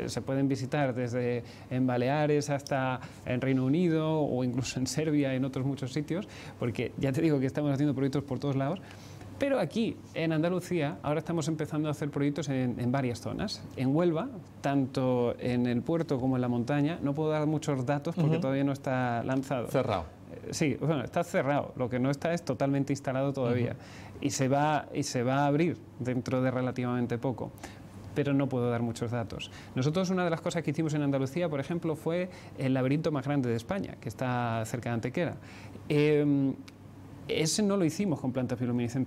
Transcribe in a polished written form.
se pueden visitar desde en Baleares hasta en Reino Unido o incluso en Serbia, en otros muchos sitios, porque ya te digo que estamos haciendo proyectos por todos lados. Pero aquí, en Andalucía, ahora estamos empezando a hacer proyectos en varias zonas. En Huelva, tanto en el puerto como en la montaña, no puedo dar muchos datos porque todavía no está lanzado. Cerrado. Sí, bueno, está cerrado, lo que no está es totalmente instalado todavía. Y se va a abrir dentro de relativamente poco, pero no puedo dar muchos datos. Nosotros, una de las cosas que hicimos en Andalucía, por ejemplo, fue el laberinto más grande de España, que está cerca de Antequera. Ese no lo hicimos con plantas bioluminiscentes